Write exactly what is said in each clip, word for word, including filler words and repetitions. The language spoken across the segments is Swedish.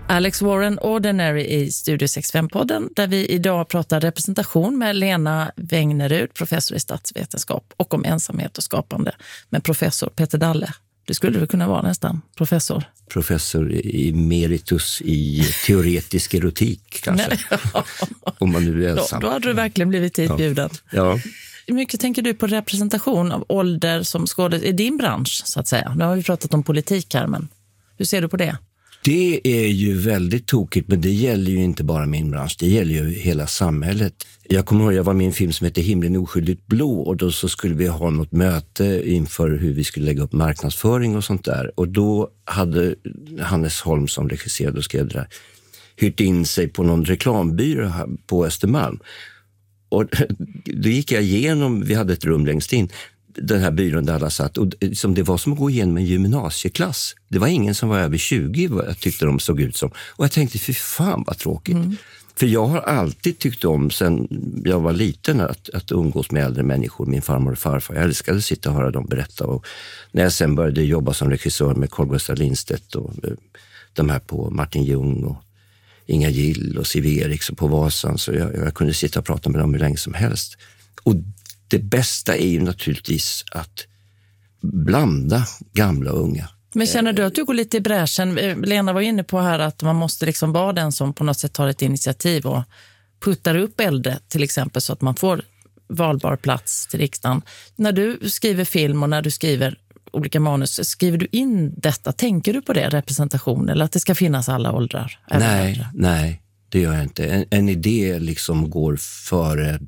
Alex Warren Ordinary i Studio sextiofem-podden där vi idag pratar representation med Lena Wägnerud, professor i statsvetenskap, och om ensamhet och skapande med professor Peter Dalle. Det skulle du kunna vara nästan, professor. Professor emeritus i teoretisk erotik kanske. Om man nu är ensam. Då, då hade du verkligen blivit hitbjuden. Ja. Ja. Hur mycket tänker du på representation av ålder som skådespelare i din bransch så att säga? Nu har vi pratat om politik här, men hur ser du på det? Det är ju väldigt tokigt, men det gäller ju inte bara min bransch, det gäller ju hela samhället. Jag kommer ihåg, jag var med i en film som heter Himlen oskyldigt blå, och då så skulle vi ha något möte inför hur vi skulle lägga upp marknadsföring och sånt där. Och då hade Hannes Holm, som regisserade och skrev det där, hyrt in sig på någon reklambyrå på Östermalm. Och då gick jag igenom, vi hade ett rum längst in, den här byrån där alla satt, och som det var som att gå igenom en gymnasieklass. Det var ingen som var över tjugo, vad jag tyckte de såg ut som. Och jag tänkte, fy fan vad tråkigt. Mm. För jag har alltid tyckt om, sen jag var liten, att, att umgås med äldre människor, min farmor och farfar. Jag älskade att sitta och höra dem berätta. Och när jag sen började jobba som regissör med Carl Gustaf Lindstedt och de här på Martin Ljung och Inga Gill och Siv Eriks och på Vasan, så jag, jag kunde sitta och prata med dem hur länge som helst. Och det bästa är ju naturligtvis att blanda gamla och unga. Men känner du att du går lite i bräschen? Lena var inne på här att man måste liksom vara den som på något sätt tar ett initiativ och puttar upp äldre till exempel så att man får valbar plats till riksdagen. När du skriver film och när du skriver olika manus, skriver du in detta? Tänker du på det, representation, eller att det ska finnas alla åldrar? Nej, åldrar? nej, det gör jag inte. En, en idé liksom går före.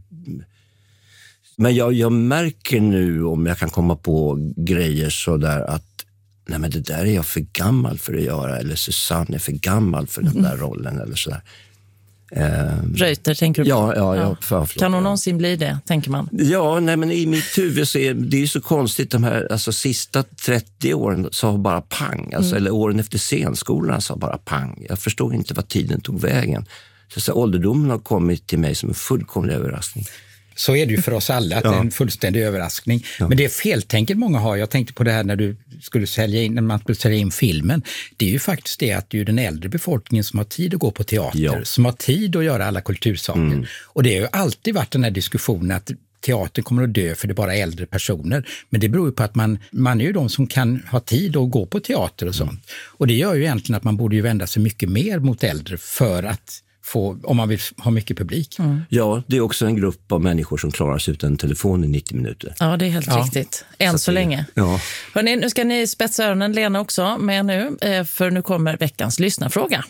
Men jag, jag märker nu, om jag kan komma på grejer så där, att nej, men det där är jag för gammal för att göra, eller Susanne är för gammal för den där rollen eller sådär. Um, Reuter, tänker du på? Ja, ja, ja. ja. Kan hon någonsin bli det, tänker man? Ja, nej, men i mitt huvud så är det är så konstigt, de här alltså, sista trettio åren sa bara pang, alltså, mm. eller åren efter scenskolan sa bara pang. Jag förstod inte vad tiden tog vägen. Så, så ålderdomen har kommit till mig som en fullkomlig överraskning. Så är det ju för oss alla, att ja. Det är en fullständig överraskning. Ja. Men det är feltänket många har. Jag tänkte på det här när du skulle sälja in, när man skulle sälja in filmen. Det är ju faktiskt det att det är den äldre befolkningen som har tid att gå på teater, ja. Som har tid att göra alla kultursaker. Mm. Och det har ju alltid varit den här diskussionen att teatern kommer att dö för det är bara äldre personer. Men det beror ju på att man, man är ju de som kan ha tid att gå på teater och sånt. Mm. Och det gör ju egentligen att man borde ju vända sig mycket mer mot äldre för att få, om man vill ha mycket publik. Mm. Ja, det är också en grupp av människor som klarar sig utan telefon i nittio minuter. Ja, det är helt ja. riktigt. Än så, så länge. Ja. Hörrni, nu ska ni spetsa öronen, Lena också med nu, för nu kommer veckans lyssnarfråga.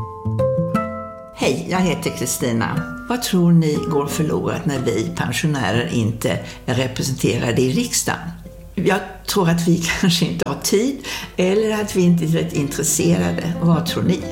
Hej, jag heter Kristina. Vad tror ni går förlorat när vi pensionärer inte är representerade i riksdagen? Jag tror att vi kanske inte har tid eller att vi inte är rätt intresserade. Vad tror ni?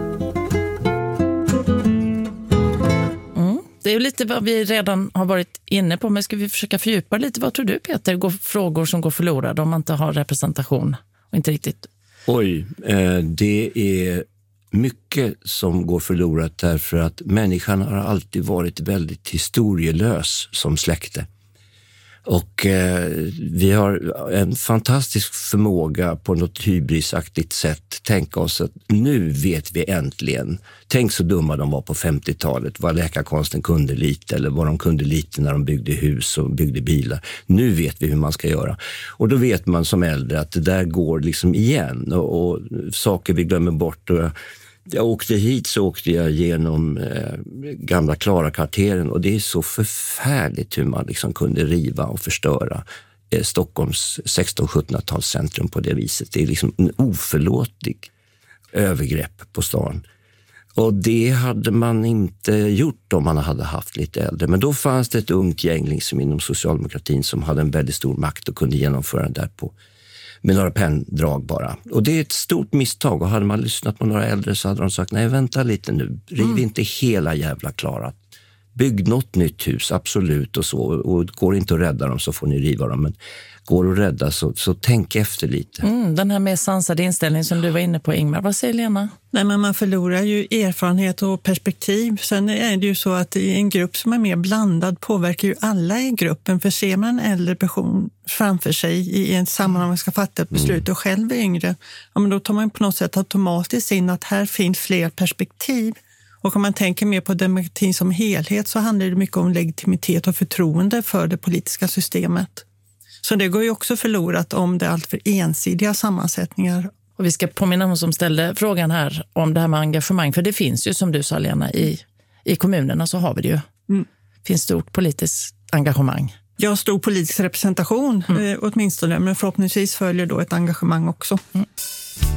Det är ju lite vad vi redan har varit inne på, men ska vi försöka fördjupa lite? Vad tror du, Peter, går frågor som går förlorade om man inte har representation och inte riktigt? Oj, eh, det är mycket som går förlorat därför att människan har alltid varit väldigt historielös som släkte. Och eh, vi har en fantastisk förmåga på något hybrisaktigt sätt tänka oss att nu vet vi äntligen. Tänk så dumma de var på femtiotalet, vad läkarkonsten kunde lite eller vad de kunde lite när de byggde hus och byggde bilar. Nu vet vi hur man ska göra. Och då vet man som äldre att det där går liksom igen och, och saker vi glömmer bort. Och jag åkte hit så åkte jag genom eh, gamla Klara-kvarteren och det är så förfärligt hur man liksom kunde riva och förstöra eh, Stockholms sexton-sjuttonhundratalscentrum på det viset. Det är liksom en oförlåtlig övergrepp på stan. Och det hade man inte gjort om man hade haft lite äldre. Men då fanns det ett ungt gäng liksom inom socialdemokratin som hade en väldigt stor makt och kunde genomföra det där på med några penndrag bara. Och det är ett stort misstag. Och hade man lyssnat på några äldre så hade de sagt, nej vänta lite nu. Riv mm. inte hela jävla Klara bygg något nytt hus, absolut och så. Och går det inte att rädda dem så får ni riva dem. Men går det att rädda så, så tänk efter lite. Mm, den här mer sansade inställningen som du var inne på, Ingmar. Vad säger Lena? Nej, men man förlorar ju erfarenhet och perspektiv. Sen är det ju så att i en grupp som är mer blandad påverkar ju alla i gruppen. För ser man en äldre person framför sig i en sammanhang man ska fatta ett beslut och själv är yngre, ja, men då tar man på något sätt automatiskt in att här finns fler perspektiv. Och om man tänker mer på demokratin som helhet så handlar det mycket om legitimitet och förtroende för det politiska systemet. Så det går ju också förlorat om det är allt för ensidiga sammansättningar. Och vi ska påminna om som ställde frågan här om det här med engagemang. För det finns ju, som du sa Lena, i, i kommunerna så har vi det ju. Mm. Finns stort politiskt engagemang. Ja, stor politisk representation mm. eh, åtminstone. Men förhoppningsvis följer då ett engagemang också. Mm.